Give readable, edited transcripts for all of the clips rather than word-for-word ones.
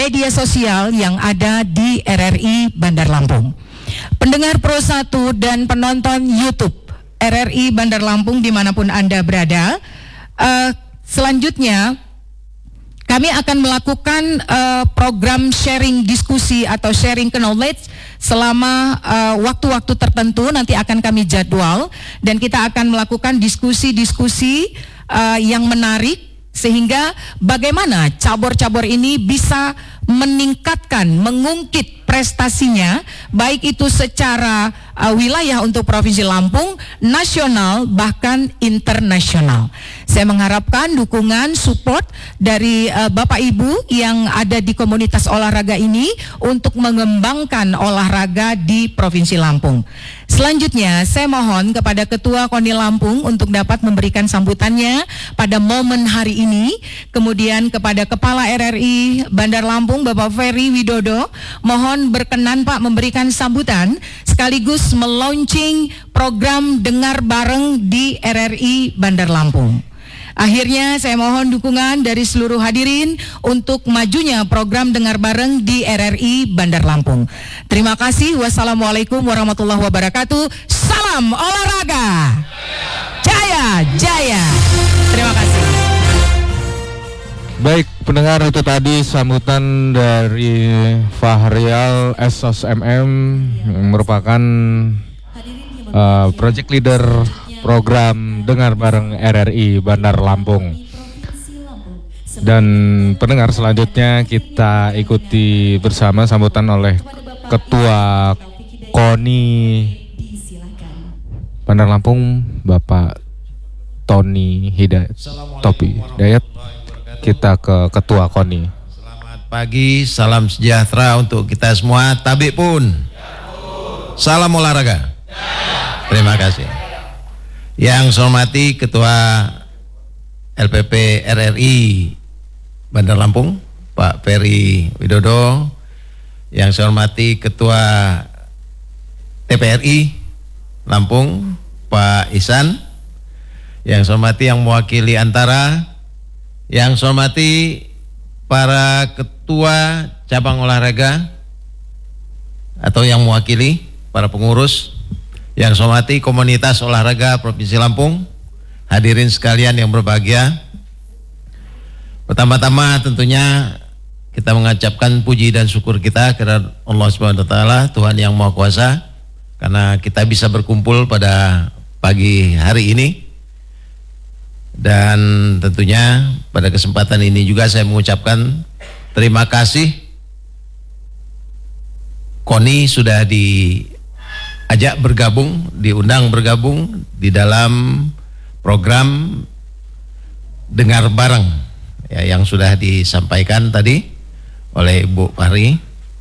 media sosial yang ada di RRI Bandar Lampung. Pendengar Pro 1 dan penonton YouTube RRI Bandar Lampung dimanapun Anda berada, selanjutnya kami akan melakukan program sharing diskusi atau sharing knowledge selama waktu-waktu tertentu, nanti akan kami jadwal, dan kita akan melakukan diskusi-diskusi yang menarik, sehingga bagaimana cabur-cabur ini bisa meningkatkan, mengungkit prestasinya, baik itu secara wilayah untuk Provinsi Lampung, nasional, bahkan internasional. Saya mengharapkan dukungan, support dari Bapak Ibu yang ada di komunitas olahraga ini untuk mengembangkan olahraga di Provinsi Lampung. Selanjutnya, saya mohon kepada Ketua KONI Lampung untuk dapat memberikan sambutannya pada momen hari ini. Kemudian kepada Kepala RRI Bandar Lampung, Bapak Ferry Widodo, mohon berkenan Pak memberikan sambutan sekaligus melaunching program Dengar Bareng di RRI Bandar Lampung. Akhirnya saya mohon dukungan dari seluruh hadirin untuk majunya program Dengar Bareng di RRI Bandar Lampung. Terima kasih. Wassalamualaikum warahmatullahi wabarakatuh. Salam olahraga. Jaya, jaya. Terima kasih. Baik, pendengar, itu tadi sambutan dari Fahrial SOSMM yang merupakan project leader program Dengar Bareng RRI Bandar Lampung. Dan pendengar, selanjutnya kita ikuti bersama sambutan oleh Ketua KONI Bandar Lampung, Bapak Tony Hidayat. Kita ke Ketua KONI. Selamat pagi, salam sejahtera untuk kita semua. Tabik pun. Salam olahraga. Terima kasih. Yang saya hormati Ketua LPP RRI Bandar Lampung, Pak Ferry Widodo. Yang saya hormati Ketua TPRI Lampung, Pak Ihsan. Yang saya hormati yang mewakili Antara. Yang saya hormati para ketua cabang olahraga atau yang mewakili para pengurus. Yang saya hormati komunitas olahraga Provinsi Lampung, hadirin sekalian yang berbahagia. Pertama-tama tentunya kita mengucapkan puji dan syukur kita kepada Allah Subhanahu wa taala, Tuhan yang Maha Kuasa, karena kita bisa berkumpul pada pagi hari ini. Dan tentunya pada kesempatan ini juga saya mengucapkan terima kasih KONI sudah diajak bergabung, diundang bergabung di dalam program Dengar Bareng ya, yang sudah disampaikan tadi oleh Bu Fahri.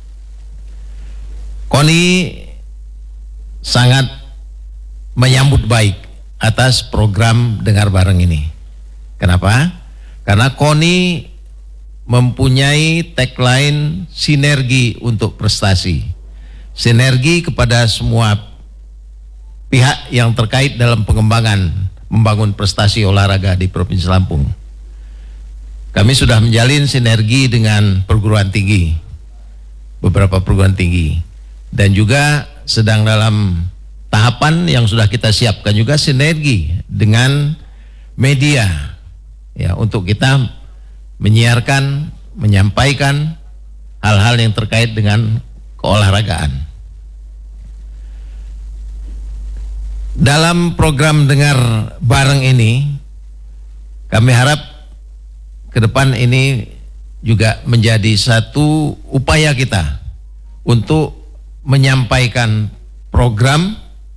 KONI sangat menyambut baik atas program Dengar Bareng ini. Kenapa? Karena KONI mempunyai tagline sinergi untuk prestasi. Sinergi kepada semua pihak yang terkait dalam pengembangan membangun prestasi olahraga di Provinsi Lampung. Kami sudah menjalin sinergi dengan perguruan tinggi, beberapa perguruan tinggi, dan juga sedang dalam tahapan yang sudah kita siapkan juga sinergi dengan media ya, untuk kita menyiarkan, menyampaikan hal-hal yang terkait dengan keolahragaan. Dalam program Dengar Bareng ini, kami harap ke depan ini juga menjadi satu upaya kita untuk menyampaikan program,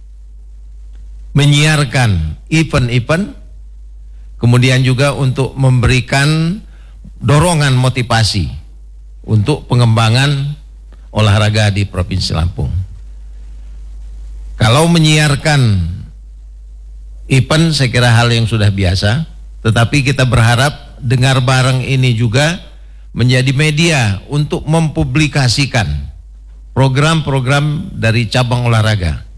menyiarkan event-event, kemudian juga untuk memberikan dorongan motivasi untuk pengembangan olahraga di Provinsi Lampung. Kalau menyiarkan event saya kira hal yang sudah biasa, tetapi kita berharap Dengar Bareng ini juga menjadi media untuk mempublikasikan program-program dari cabang olahraga,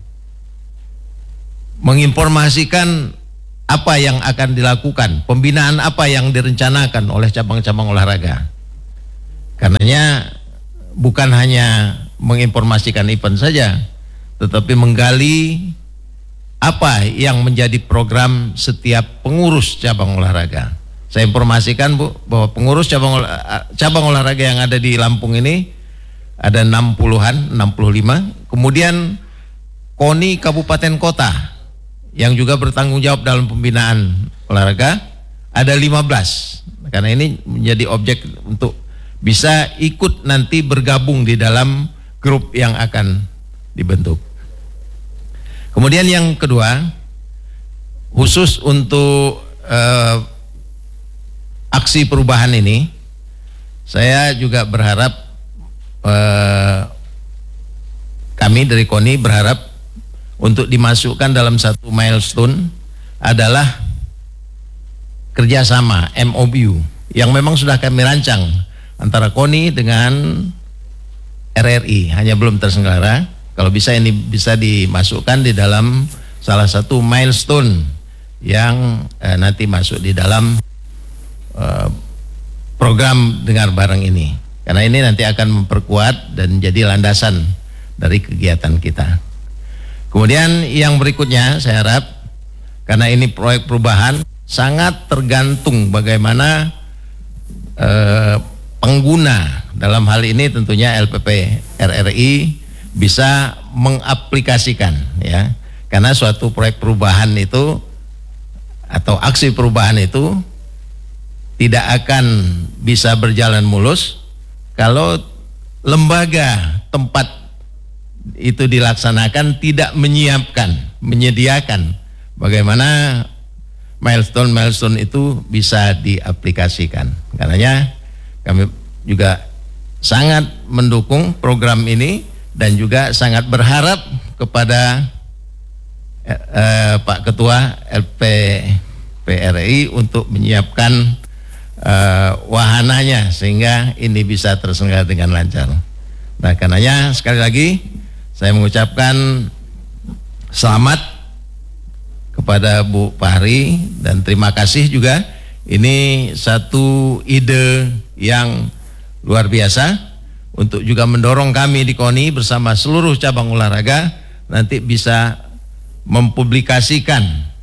menginformasikan apa yang akan dilakukan, pembinaan apa yang direncanakan oleh cabang-cabang olahraga. Karenanya bukan hanya menginformasikan event saja, tetapi menggali apa yang menjadi program setiap pengurus cabang olahraga. Saya informasikan Bu bahwa pengurus cabang olahraga yang ada di Lampung ini ada 60-an, 65. Kemudian KONI kabupaten kota yang juga bertanggung jawab dalam pembinaan olahraga ada 15. Karena ini menjadi objek untuk bisa ikut nanti bergabung di dalam grup yang akan dibentuk. Kemudian yang kedua, khusus untuk aksi perubahan ini, saya juga berharap, kami dari KONI berharap untuk dimasukkan dalam satu milestone adalah kerjasama MOU yang memang sudah kami rancang antara KONI dengan RRI, hanya belum terselenggara. Kalau bisa ini bisa dimasukkan di dalam salah satu milestone yang nanti masuk di dalam program Dengar Bareng ini, karena ini nanti akan memperkuat dan jadi landasan dari kegiatan kita. Kemudian yang berikutnya saya harap, karena ini proyek perubahan, sangat tergantung bagaimana pengguna, dalam hal ini tentunya LPP RRI bisa mengaplikasikan, ya, karena suatu proyek perubahan itu atau aksi perubahan itu tidak akan bisa berjalan mulus kalau lembaga tempat itu dilaksanakan tidak menyediakan bagaimana milestone itu bisa diaplikasikan. Karenanya kami juga sangat mendukung program ini dan juga sangat berharap kepada Pak Ketua LPPRI untuk menyiapkan wahananya sehingga ini bisa terselenggara dengan lancar. Nah, karenanya sekali lagi saya mengucapkan selamat kepada Bu Fahri dan terima kasih juga. Ini satu ide yang luar biasa untuk juga mendorong kami di KONI bersama seluruh cabang olahraga nanti bisa mempublikasikan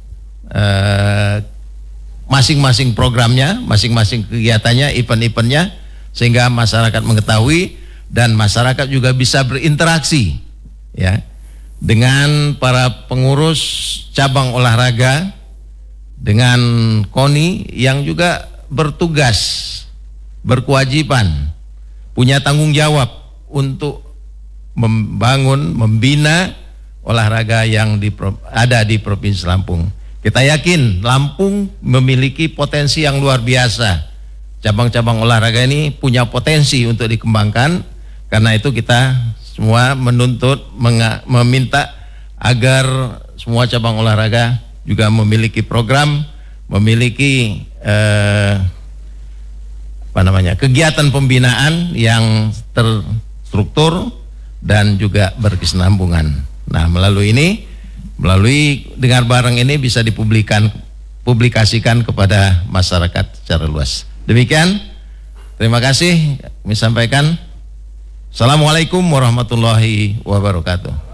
masing-masing programnya, masing-masing kegiatannya, event-eventnya, sehingga masyarakat mengetahui dan masyarakat juga bisa berinteraksi, ya, dengan para pengurus cabang olahraga, dengan KONI yang juga bertugas, berkewajiban, punya tanggung jawab untuk membangun, membina olahraga yang ada di Provinsi Lampung. Kita yakin Lampung memiliki potensi yang luar biasa. Cabang-cabang olahraga ini punya potensi untuk dikembangkan. Karena itu kita semua menuntut, meminta agar semua cabang olahraga juga memiliki program, memiliki kegiatan pembinaan yang terstruktur dan juga berkesinambungan. Nah, melalui Dengar Bareng ini bisa dipublikasikan kepada masyarakat secara luas. Demikian, terima kasih kami sampaikan. Assalamualaikum warahmatullahi wabarakatuh.